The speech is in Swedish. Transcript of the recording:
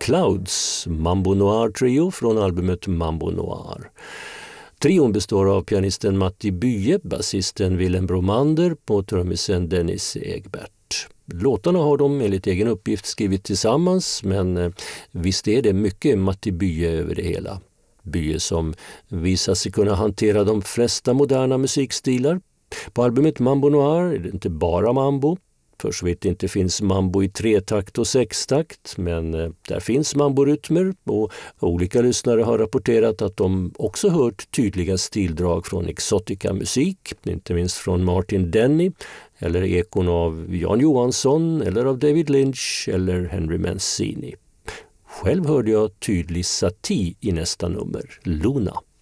Clouds Mambo Noir Trio från albumet Mambo Noir. Trion består av pianisten Matti Bye, basisten Willem Bromander och trummisen Dennis Egbert. Låtarna har de enligt egen uppgift skrivit tillsammans, men visst är det mycket Matti Bye över det hela. Bye som visar sig kunna hantera de flesta moderna musikstilar. På albumet Mambo Noir är det inte bara mambo. För så vitt inte finns mambo i 3-takt och 6-takt, men där finns mamborytmer och olika lyssnare har rapporterat att de också hört tydliga stildrag från exotica musik, inte minst från Martin Denny eller ekon av Jan Johansson eller av David Lynch eller Henry Mancini. Själv hörde jag tydlig Satie i nästa nummer, Luna.